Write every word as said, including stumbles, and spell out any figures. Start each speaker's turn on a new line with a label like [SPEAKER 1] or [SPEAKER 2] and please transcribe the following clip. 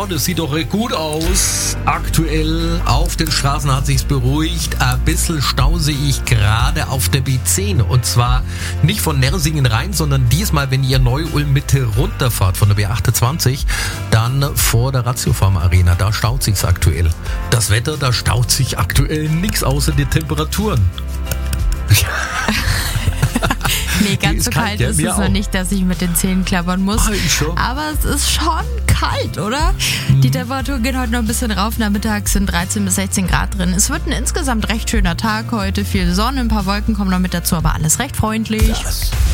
[SPEAKER 1] Ja, das sieht doch gut aus. Aktuell auf den Straßen hat sich's beruhigt. Ein bisschen Stau sehe ich gerade auf der B zehn. Und zwar nicht von Nersingen rein, sondern diesmal, wenn ihr Neu-Ulm Mitte runterfahrt von der B achtundzwanzig, dann vor der Ratiofarm Arena. Da staut sich's aktuell. Das Wetter, da staut sich aktuell nichts außer die Temperaturen.
[SPEAKER 2] Nee, ganz so kalt, kalt ist es noch nicht, dass ich mit den Zähnen klappern muss.
[SPEAKER 1] Oh,
[SPEAKER 2] aber es ist schon kalt, oder? Mhm. Die Temperatur geht heute noch ein bisschen rauf. Nachmittags sind dreizehn bis sechzehn Grad drin. Es wird ein insgesamt recht schöner Tag heute. Viel Sonne, ein paar Wolken kommen noch mit dazu, aber alles recht freundlich.
[SPEAKER 1] Yes.